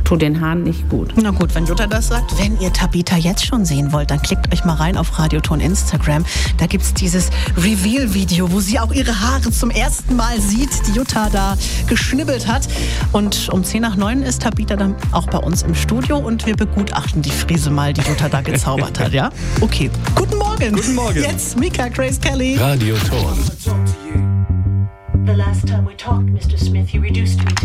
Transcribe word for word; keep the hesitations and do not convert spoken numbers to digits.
tut den Haaren nicht gut. Na gut, wenn Jutta das sagt, wenn ihr Tabitha jetzt schon sehen wollt, dann klickt euch mal rein auf Radioton Instagram. Da gibt's dieses Reveal-Video, wo sie auch ihre Haare zum ersten Mal sieht, die Jutta da geschnibbelt hat. Und um zehn nach neun ist Tabitha dann auch bei uns im Studio und wir begutachten die Frise mal, die Jutta da gezaubert hat, ja? Okay, guten Morgen. Guten Morgen. Jetzt Mika Grace Kelly. Radioton. The last time we talked, Mister Smith, you reduced me to